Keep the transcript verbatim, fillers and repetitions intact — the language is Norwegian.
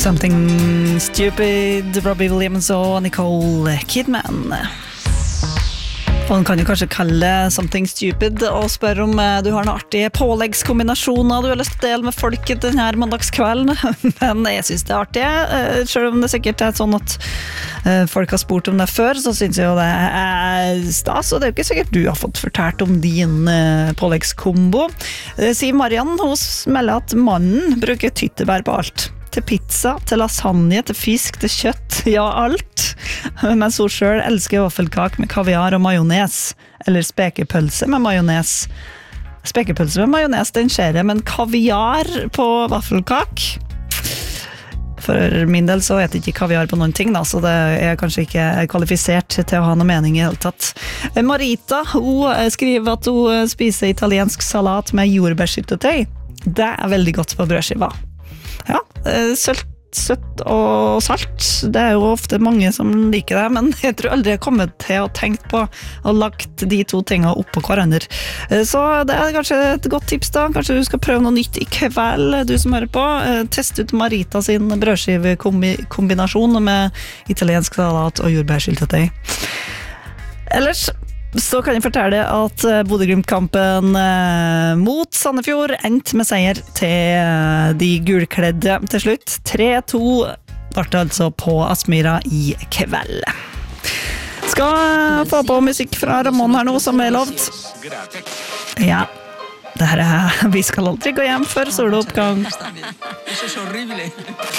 Something Stupid, Robbie Williams og Nicole Kidman. Og man kan jo kanskje kalle Something Stupid og spørre om du har noen artige påleggskombinasjoner du har lyst til å dele med folket denne mandagskvelden. Men jeg synes det er artig, selv om det sikkert er sånn at folk har spurt om det før, så synes jeg jo det er stas, og det er jo ikke sikkert du har fått fortalt om din påleggskombo. Sier Mariann, hun melder at mannen bruker tyttebær på alt. Til pizza, til lasagne, til fisk, til kjøtt, ja alt. Mens hun selv elsker vaffelkak med kaviar og majones, eller spekepølse med majones. Spekepølse med majones, den skjer jeg, men kaviar på vaffelkak? For min del så heter ikke kaviar på noen ting da, så det er kanskje ikke kvalifisert til å ha noe mening i hele tatt. Marita, hun skriver at hun spiser italiensk salat med jordbærsyltetøy. Det er veldig godt på brødskiva. Ja, sølt, søtt og salt. Det er jo ofte mange som liker det, men jeg tror aldri jeg har kommet til å tenke på å lagt de to tingene opp på hverandre. Så det er kanskje et godt tips da. Kanskje du skal prøve noe nytt i kveld, du som hører på. Test ut Marita sin brødskivekombinasjon med italiensk salat og jordbærsyltetøy. Ellers så kan jeg fortelle at Bodø-Glimt-kampen mot Sandefjord endte med seier til de gulkledde til slutt. tre to ble det altså på Aspmyra i kveld. Skal få på musikk fra Ramón her nå, som er lovt. Ja, det her er Vi skal aldri gå hjem før soloppgang.